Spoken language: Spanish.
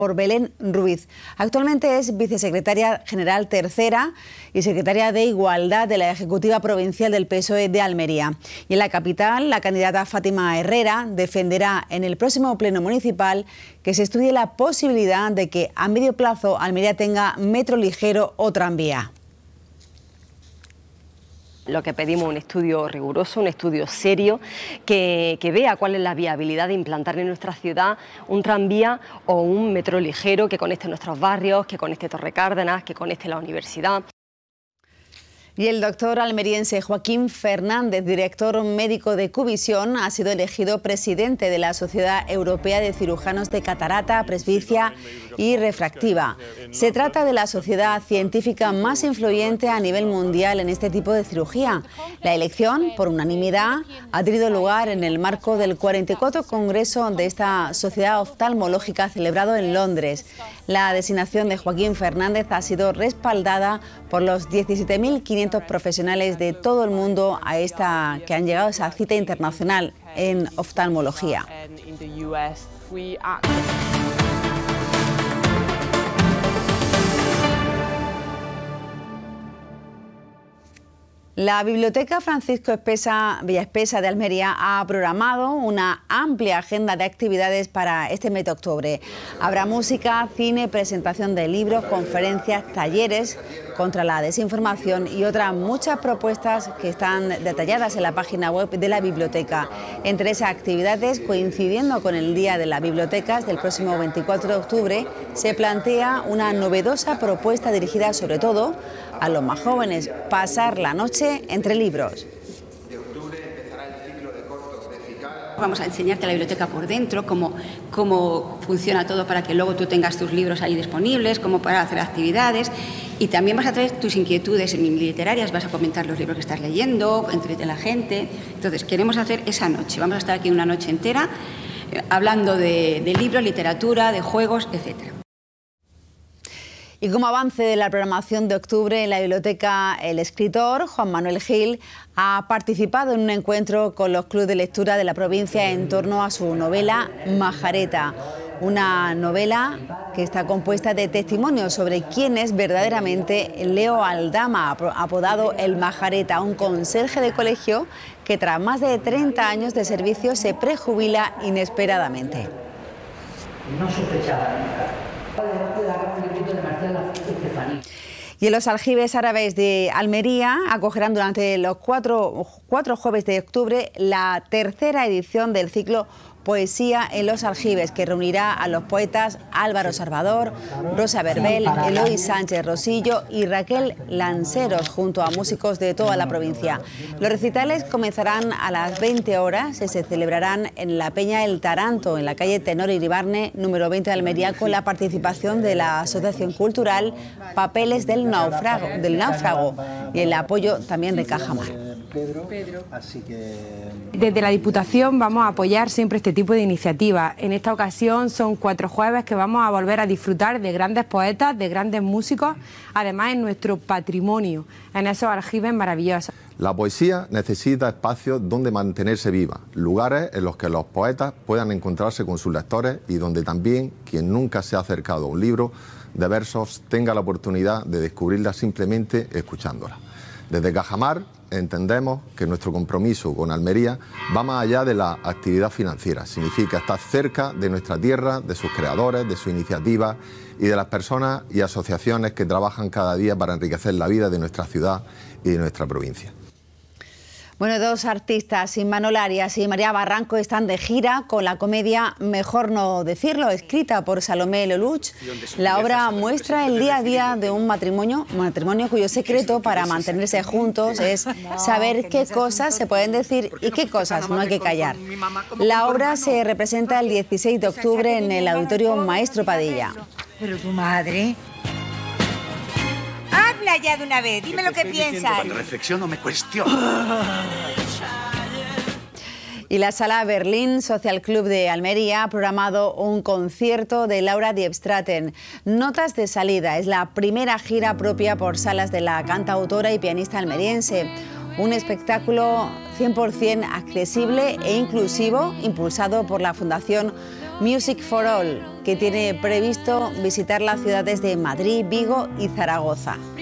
por Belén Ruiz. Actualmente es vicesecretaria general tercera y secretaria de Igualdad de la Ejecutiva Provincial del PSOE de Almería. Y en la capital, la candidata Fátima Herrera defenderá en el próximo pleno municipal que se estudie la posibilidad de que a medio plazo Almería tenga metro ligero o tranvía. Lo que pedimos es un estudio riguroso, un estudio serio, que vea cuál es la viabilidad de implantar en nuestra ciudad un tranvía o un metro ligero que conecte nuestros barrios, que conecte Torre Cárdenas, que conecte la universidad. Y el doctor almeriense Joaquín Fernández, director médico de Cuvisión, ha sido elegido presidente de la Sociedad Europea de Cirujanos de Catarata, Presbicia y Refractiva. Se trata de la sociedad científica más influyente a nivel mundial en este tipo de cirugía. La elección, por unanimidad, ha tenido lugar en el marco del 44 Congreso de esta sociedad oftalmológica celebrado en Londres. La designación de Joaquín Fernández ha sido respaldada por los 17.500 profesionales de todo el mundo que han llegado a esa cita internacional en oftalmología. La Biblioteca Francisco Villaespesa de Almería ha programado una amplia agenda de actividades para este mes de octubre. Habrá música, cine, presentación de libros, conferencias, talleres contra la desinformación y otras muchas propuestas que están detalladas en la página web de la biblioteca. Entre esas actividades, coincidiendo con el Día de las Bibliotecas del próximo 24 de octubre, se plantea una novedosa propuesta dirigida sobre todo a los más jóvenes: pasar la noche entre libros. Vamos a enseñarte la biblioteca por dentro, cómo funciona todo para que luego tú tengas tus libros ahí disponibles, cómo para hacer actividades, y también vas a traer tus inquietudes literarias, vas a comentar los libros que estás leyendo, entre la gente. Entonces queremos hacer esa noche, vamos a estar aquí una noche entera hablando de libros, literatura, de juegos, etcétera. Y como avance de la programación de octubre en la biblioteca, el escritor Juan Manuel Gil ha participado en un encuentro con los clubes de lectura de la provincia en torno a su novela Majareta, una novela que está compuesta de testimonios sobre quién es verdaderamente Leo Aldama, apodado el Majareta, un conserje de colegio que tras más de 30 años de servicio se prejubila inesperadamente. No sospechaba nunca. Y en los aljibes árabes de Almería acogerán durante los cuatro jueves de octubre la tercera edición del ciclo Poesía en los aljibes, que reunirá a los poetas Álvaro Salvador, Rosa Verbel, Eloy Sánchez Rosillo y Raquel Lanceros, junto a músicos de toda la provincia. Los recitales comenzarán a las 20 horas y se celebrarán en la Peña El Taranto, en la calle Tenor Iribarne, número 20 de Almería, con la participación de la Asociación Cultural Papeles del Náufrago y el apoyo también de Cajamar. Así que... Desde la Diputación vamos a apoyar siempre este tipo de iniciativas. En esta ocasión son 4 jueves que vamos a volver a disfrutar de grandes poetas, de grandes músicos, además en nuestro patrimonio, en esos aljibes maravillosos. La poesía necesita espacios donde mantenerse viva, lugares en los que los poetas puedan encontrarse con sus lectores y donde también quien nunca se ha acercado a un libro de versos tenga la oportunidad de descubrirla simplemente escuchándola. Desde Cajamar entendemos que nuestro compromiso con Almería va más allá de la actividad financiera. Significa estar cerca de nuestra tierra, de sus creadores, de sus iniciativas y de las personas y asociaciones que trabajan cada día para enriquecer la vida de nuestra ciudad y de nuestra provincia. Bueno, 2 artistas, Imanol Arias y María Barranco, están de gira con la comedia Mejor no decirlo, escrita por Salomé Lelouch. La obra muestra el día a día de un matrimonio cuyo secreto para mantenerse juntos es saber qué cosas se pueden decir y qué cosas no hay que callar. La obra se representa el 16 de octubre en el Auditorio Maestro Padilla. Pero tu madre... Habla ya de una vez, dime lo que piensas. Cuando reflexiono me cuestiono. Y la Sala Berlín Social Club de Almería ha programado un concierto de Laura Diebstraten. Notas de salida es la primera gira propia por salas de la cantautora y pianista almeriense. Un espectáculo 100% accesible e inclusivo, impulsado por la Fundación Music for All, que tiene previsto visitar las ciudades de Madrid, Vigo y Zaragoza.